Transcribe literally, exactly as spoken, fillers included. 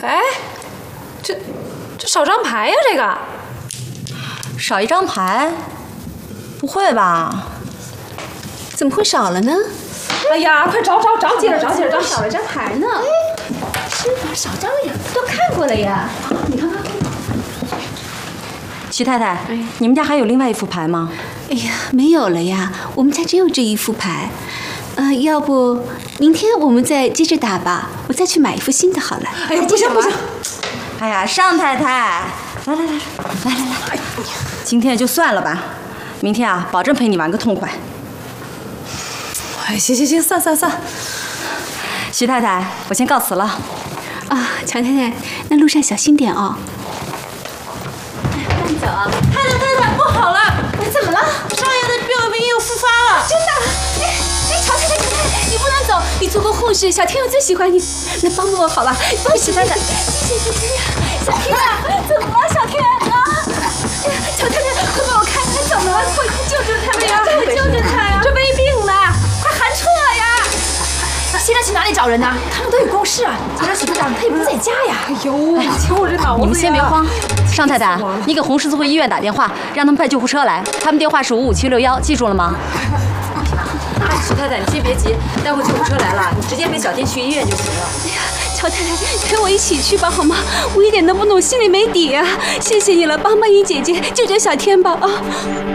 哎，这这少张牌呀、啊，这个少一张牌？不会吧？ 怎么会少了呢？ 哎呀，快找找找，接着找接着找，少了一张牌呢。 是哪少张了呀？都看过了呀。你看看。 徐太太，哎，你们家还有另外一副牌吗？ 哎呀，没有了呀，我们家只有这一副牌。呃，要不明天我们再接着打吧，我再去买一副新的好了。 哎呀，不行不行！ 哎呀，尚太太，来来来来来来来，今天也就算了吧，明天啊，保证陪你玩个痛快。 哎，行行行，散散散。 徐太太，我先告辞了。 啊，乔太太，那路上小心点哦。慢走啊！ 太太太太，不好了！ 哎，怎么了？ 少爷的病病又复发了！ 真的？哎哎，乔太太，乔太太，你不能走，你做过护士，小天佑最喜欢你，那帮帮我好吧？帮徐太太，谢谢谢谢。小天啊，怎么了，小天啊？乔太太，快帮我看看怎么了，快快救救他呀！快救救他呀！ 这胃病呢，快寒彻呀！ 现在去哪里找人呢？他们都有公事啊。今天许科长他也不在家呀。 哎呦，瞧我这脑子！ 你们先别慌，尚太太，你给红十字会医院打电话，让他们派救护车来。他们电话是五五七六幺，记住了吗？ 徐太太，你先别急，待会救护车来了，你直接陪小天去医院就行了。 哎呀，乔太太，陪我一起去吧，好吗？我一点都不懂，心里没底啊！谢谢你了，帮帮你姐姐，救救小天吧啊！